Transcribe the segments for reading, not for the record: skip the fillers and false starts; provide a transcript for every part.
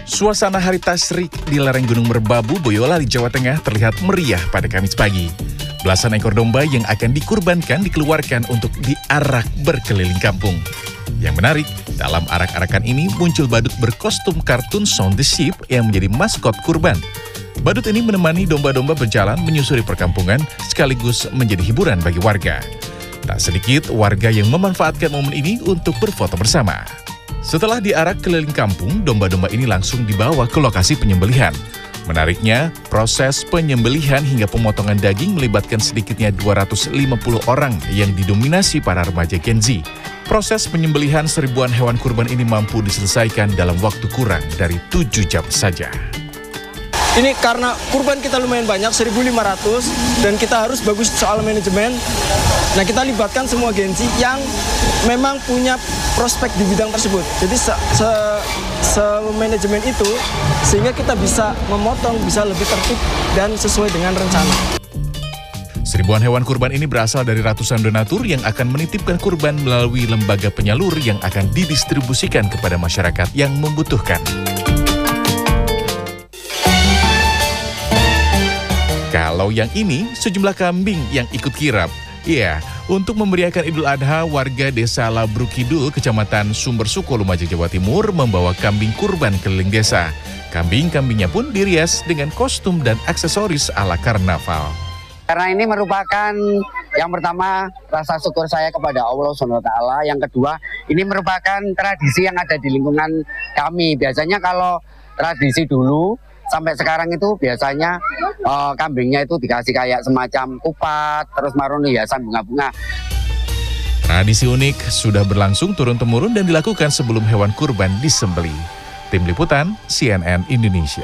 Suasana Hari Tasyrik di lereng Gunung Merbabu, Boyolali, Jawa Tengah terlihat meriah pada Kamis pagi. Belasan ekor domba yang akan dikurbankan dikeluarkan untuk diarak berkeliling kampung. Yang menarik, dalam arak-arakan ini muncul badut berkostum kartun Shaun the Sheep yang menjadi maskot kurban. Badut ini menemani domba-domba berjalan menyusuri perkampungan sekaligus menjadi hiburan bagi warga. Tak sedikit warga yang memanfaatkan momen ini untuk berfoto bersama. Setelah diarak keliling kampung, domba-domba ini langsung dibawa ke lokasi penyembelihan. Menariknya, proses penyembelihan hingga pemotongan daging melibatkan sedikitnya 250 orang yang didominasi para remaja Gen Z. Proses penyembelihan seribuan hewan kurban ini mampu diselesaikan dalam waktu kurang dari 7 jam saja. Ini karena kurban kita lumayan banyak, 1.500, dan kita harus bagus soal manajemen. Nah, kita libatkan semua Gen Z yang memang punya prospek di bidang tersebut. Jadi se-manajemen itu sehingga kita bisa memotong, bisa lebih tertib dan sesuai dengan rencana. Seribuan hewan kurban ini berasal dari ratusan donatur yang akan menitipkan kurban melalui lembaga penyalur yang akan didistribusikan kepada masyarakat yang membutuhkan. Kalau yang ini, sejumlah kambing yang ikut kirap. Iya, untuk memeriahkan Idul Adha, warga desa Labruk Kidul, Kecamatan Sumbersuko, Lumajang, Jawa Timur, membawa kambing kurban keliling desa. Kambing-kambingnya pun dirias dengan kostum dan aksesoris ala karnaval. Karena ini merupakan yang pertama rasa syukur saya kepada Allah SWT. Yang kedua, ini merupakan tradisi yang ada di lingkungan kami. Biasanya kalau tradisi dulu, sampai sekarang itu biasanya kambingnya itu dikasih kayak semacam kupat, terus maruni hiasan bunga-bunga. Tradisi unik sudah berlangsung turun-temurun dan dilakukan sebelum hewan kurban disembelih. Tim Liputan, CNN Indonesia.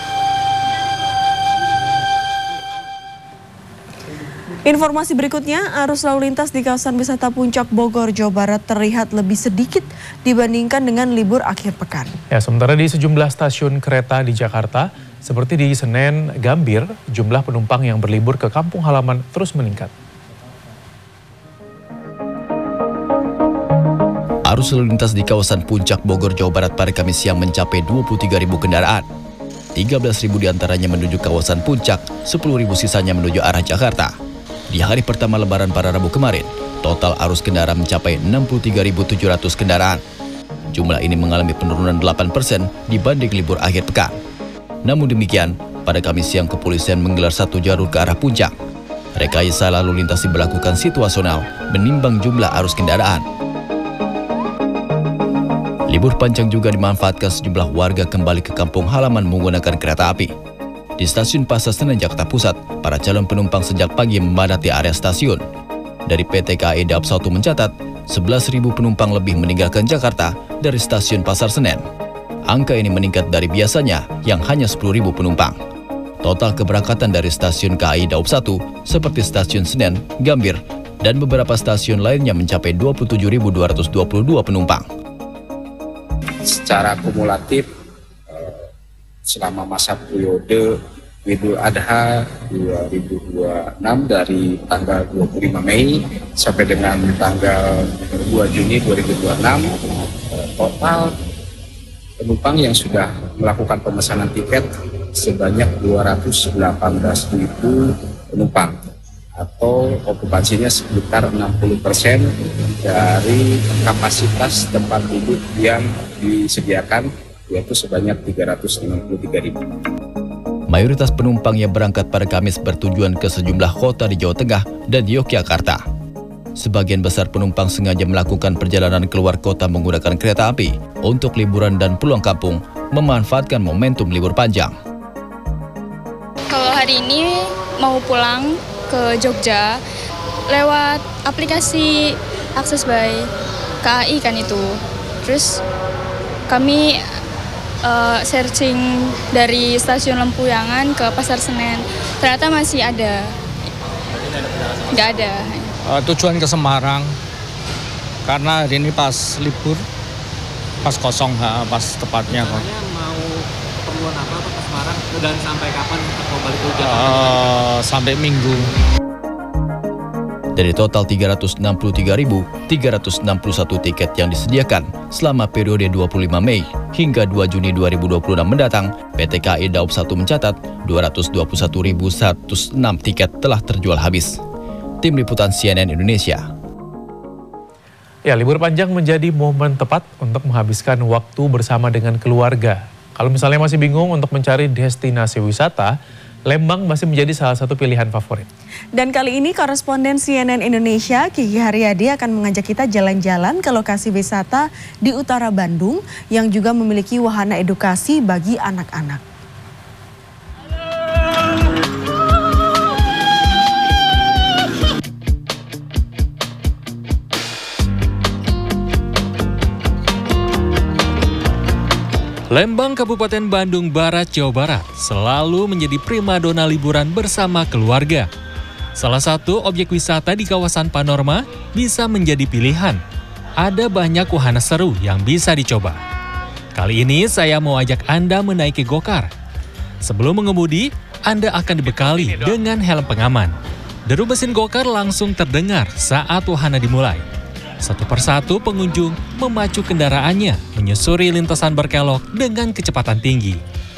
Informasi berikutnya, arus lalu lintas di kawasan wisata Puncak Bogor, Jawa Barat terlihat lebih sedikit dibandingkan dengan libur akhir pekan. Ya, sementara di sejumlah stasiun kereta di Jakarta, seperti di Senen, Gambir, jumlah penumpang yang berlibur ke kampung halaman terus meningkat. Arus lalu lintas di kawasan Puncak Bogor, Jawa Barat pada Kamis siang mencapai 23.000 kendaraan. 13.000 diantaranya menuju kawasan Puncak, 10.000 sisanya menuju arah Jakarta. Di hari pertama Lebaran pada Rabu kemarin, total arus kendaraan mencapai 63.700 kendaraan. Jumlah ini mengalami penurunan 8% dibanding libur akhir pekan. Namun demikian, pada Kamis siang kepolisian menggelar satu jalur ke arah Puncak. Rekayasa lalu lintas diberlakukan situasional menimbang jumlah arus kendaraan. Libur panjang juga dimanfaatkan sejumlah warga kembali ke kampung halaman menggunakan kereta api. Di stasiun Pasar Senen, Jakarta Pusat, para calon penumpang sejak pagi memadati area stasiun. Dari PT KAI Daob 1 mencatat, 11.000 penumpang lebih meninggalkan Jakarta dari stasiun Pasar Senen. Angka ini meningkat dari biasanya yang hanya 10.000 penumpang. Total keberangkatan dari stasiun KAI Daob 1 seperti stasiun Senen, Gambir, dan beberapa stasiun lainnya mencapai 27.222 penumpang. Secara kumulatif, selama masa periode Idul Adha 2026 dari tanggal 25 Mei sampai dengan tanggal 2 Juni 2026, total penumpang yang sudah melakukan pemesanan tiket sebanyak 218.000 penumpang, atau okupansinya sekitar 60% dari kapasitas tempat duduk yang disediakan, yaitu sebanyak 363.000. Mayoritas penumpang yang berangkat pada Kamis bertujuan ke sejumlah kota di Jawa Tengah dan Yogyakarta. Sebagian besar penumpang sengaja melakukan perjalanan keluar kota menggunakan kereta api untuk liburan dan pulang kampung, memanfaatkan momentum libur panjang. Kalau hari ini mau pulang ke Jogja lewat aplikasi Akses by KAI kan itu. Terus kami searching dari stasiun Lempuyangan ke Pasar Senen, ternyata masih ada. Nggak ada. Tujuan ke Semarang, karena hari ini pas libur, pas kosong, pas tepatnya. Mau keperluan apa ke Semarang dan sampai kapan mau balik ke Jakarta? Sampai Minggu. Dari total 363.361 tiket yang disediakan selama periode 25 Mei hingga 2 Juni 2026 mendatang, PT KAI Daob 1 mencatat 221.106 tiket telah terjual habis. Tim Liputan CNN Indonesia. Ya, libur panjang menjadi momen tepat untuk menghabiskan waktu bersama dengan keluarga. Kalau misalnya masih bingung untuk mencari destinasi wisata, Lembang masih menjadi salah satu pilihan favorit. Dan kali ini koresponden CNN Indonesia Kiki Haryadi akan mengajak kita jalan-jalan ke lokasi wisata di utara Bandung yang juga memiliki wahana edukasi bagi anak-anak. Lembang, Kabupaten Bandung Barat, Jawa Barat selalu menjadi primadona liburan bersama keluarga. Salah satu objek wisata di kawasan Panorama bisa menjadi pilihan. Ada banyak wahana seru yang bisa dicoba. Kali ini saya mau ajak Anda menaiki gokar. Sebelum mengemudi, Anda akan dibekali dengan helm pengaman. Deru mesin gokar langsung terdengar saat wahana dimulai. Satu persatu pengunjung memacu kendaraannya menyusuri lintasan berkelok dengan kecepatan tinggi.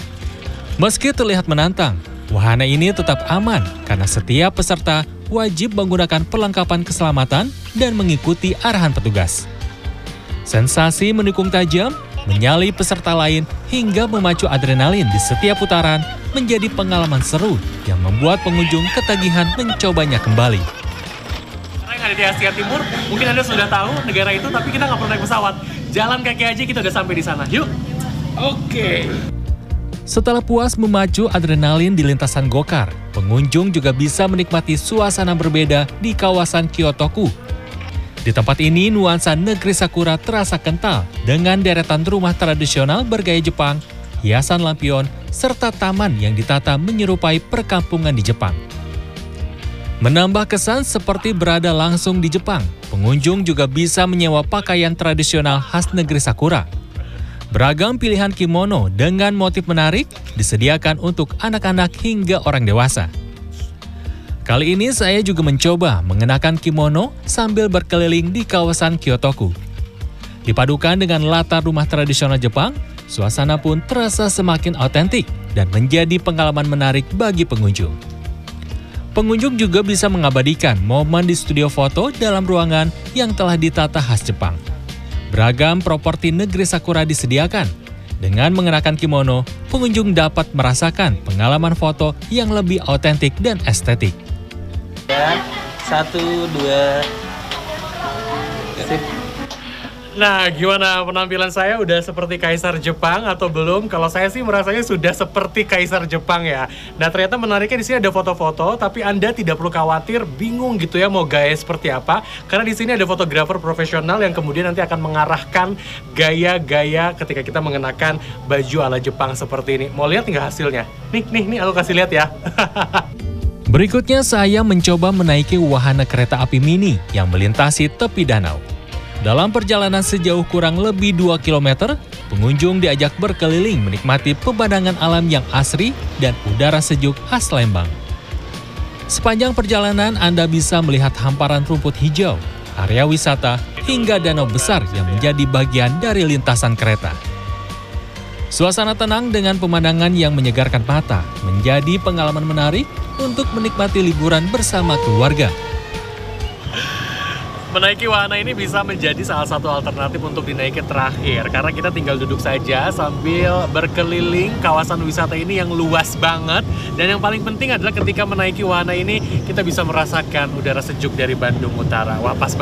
Meski terlihat menantang, wahana ini tetap aman karena setiap peserta wajib menggunakan perlengkapan keselamatan dan mengikuti arahan petugas. Sensasi menikung tajam, menyalip peserta lain hingga memacu adrenalin di setiap putaran menjadi pengalaman seru yang membuat pengunjung ketagihan mencobanya kembali. Ada di Asia Timur, mungkin Anda sudah tahu negara itu, tapi kita nggak perlu naik pesawat. Jalan kaki aja kita udah sampai di sana. Yuk! Oke. Setelah puas memacu adrenalin di lintasan gokar, pengunjung juga bisa menikmati suasana berbeda di kawasan Kyotoku. Di tempat ini, nuansa negeri Sakura terasa kental dengan deretan rumah tradisional bergaya Jepang, hiasan lampion, serta taman yang ditata menyerupai perkampungan di Jepang. Menambah kesan seperti berada langsung di Jepang, pengunjung juga bisa menyewa pakaian tradisional khas negeri Sakura. Beragam pilihan kimono dengan motif menarik disediakan untuk anak-anak hingga orang dewasa. Kali ini saya juga mencoba mengenakan kimono sambil berkeliling di kawasan Kyotoku. Dipadukan dengan latar rumah tradisional Jepang, suasana pun terasa semakin otentik dan menjadi pengalaman menarik bagi pengunjung. Pengunjung juga bisa mengabadikan momen di studio foto dalam ruangan yang telah ditata khas Jepang. Beragam properti negeri Sakura disediakan. Dengan mengenakan kimono, pengunjung dapat merasakan pengalaman foto yang lebih otentik dan estetik. Ya, 1, 2, sip. Nah, gimana penampilan saya? Udah seperti kaisar Jepang atau belum? Kalau saya sih merasanya sudah seperti kaisar Jepang ya. Nah, ternyata menariknya di sini ada foto-foto, tapi Anda tidak perlu khawatir, bingung gitu ya mau gaya seperti apa. Karena di sini ada fotografer profesional yang kemudian nanti akan mengarahkan gaya-gaya ketika kita mengenakan baju ala Jepang seperti ini. Mau lihat nggak hasilnya? Nih, aku kasih lihat ya. Berikutnya saya mencoba menaiki wahana kereta api mini yang melintasi tepi danau. Dalam perjalanan sejauh kurang lebih 2 km, pengunjung diajak berkeliling menikmati pemandangan alam yang asri dan udara sejuk khas Lembang. Sepanjang perjalanan Anda bisa melihat hamparan rumput hijau, area wisata, hingga danau besar yang menjadi bagian dari lintasan kereta. Suasana tenang dengan pemandangan yang menyegarkan mata menjadi pengalaman menarik untuk menikmati liburan bersama keluarga. Menaiki wahana ini bisa menjadi salah satu alternatif untuk dinaiki terakhir, karena kita tinggal duduk saja sambil berkeliling kawasan wisata ini yang luas banget. Dan yang paling penting adalah ketika menaiki wahana ini kita bisa merasakan udara sejuk dari Bandung Utara. Wah, pas banget.